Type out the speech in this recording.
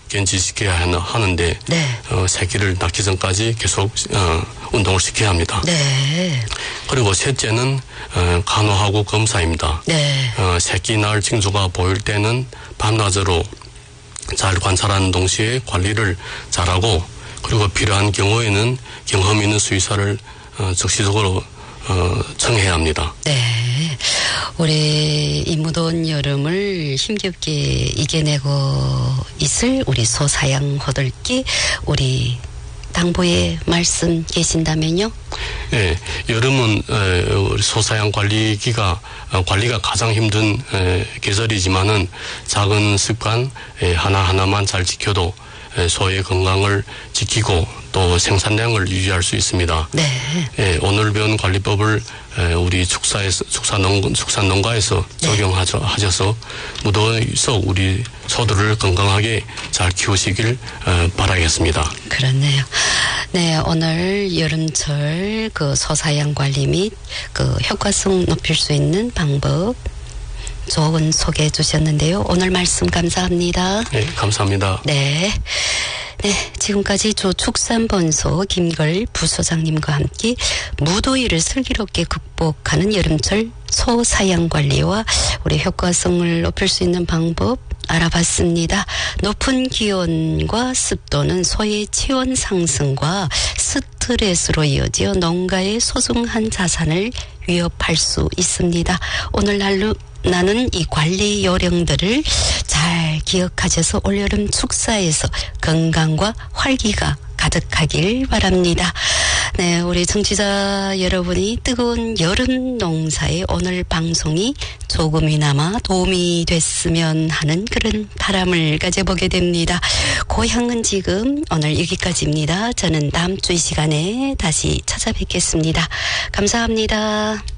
견지시켜야 하는데 네. 새끼를 낳기 전까지 계속 운동을 시켜야 합니다. 네. 그리고 셋째는 간호하고 검사입니다. 네. 새끼 낳을 징조가 보일 때는 밤낮으로 잘 관찰하는 동시에 관리를 잘하고 그리고 필요한 경우에는 경험 있는 수의사를 적시적으로 청해야 합니다. 네. 올해 이 무더운 여름을 힘겹게 이겨내고 있을 우리 소사양 호들기 우리 당부에 말씀 계신다면요? 네, 여름은 우리 소사양 관리가 가장 힘든 계절이지만은 작은 습관 하나하나만 잘 지켜도 소의 건강을 지키고 또 생산량을 유지할 수 있습니다. 네. 오늘 배운 관리법을 우리 축산농가에서 적용하셔서 무더위 속 우리 소들을 건강하게 잘 키우시길 바라겠습니다. 그렇네요. 네, 오늘 여름철 그 소사양 관리 및 그 효과성 높일 수 있는 방법 좋은 소개해 주셨는데요. 오늘 말씀 감사합니다. 네, 감사합니다. 네. 네, 지금까지 조축산본소 김걸 부소장님과 함께 무더위를 슬기롭게 극복하는 여름철 소사양 관리와 우리 효과성을 높일 수 있는 방법 알아봤습니다. 높은 기온과 습도는 소의 체온 상승과 스트레스로 이어져 농가의 소중한 자산을 위협할 수 있습니다. 오늘날로 나는 이 관리 요령들을 잘 기억하셔서 올여름 축사에서 건강과 활기가 가득하길 바랍니다. 네, 우리 청취자 여러분이 뜨거운 여름 농사에 오늘 방송이 조금이나마 도움이 됐으면 하는 그런 바람을 가져보게 됩니다. 고향은 지금 오늘 여기까지입니다. 저는 다음 주 이 시간에 다시 찾아뵙겠습니다. 감사합니다.